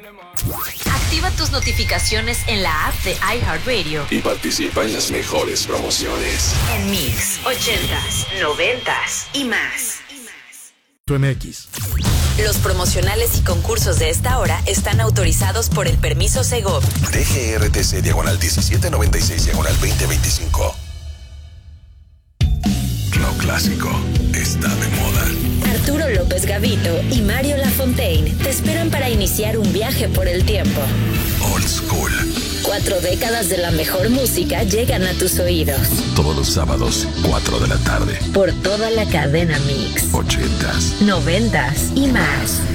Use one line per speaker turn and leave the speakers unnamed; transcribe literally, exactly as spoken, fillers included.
Activa tus notificaciones en la app de iHeartRadio
y participa en las mejores promociones.
En Mix, ochentas, noventas y más.
M X.
Los promocionales y concursos de esta hora están autorizados por el permiso Segov.
D G R T C diagonal diecisiete noventa y seis diagonal veinte veinticinco. Lo clásico está de moda.
Arturo López Gavito y Mario Lafontaine te esperan para iniciar un viaje por el tiempo.
Old School.
Cuatro décadas de la mejor música llegan a tus oídos.
Todos los sábados, cuatro de la tarde.
Por toda la cadena Mix.
Ochentas.
Noventas y más.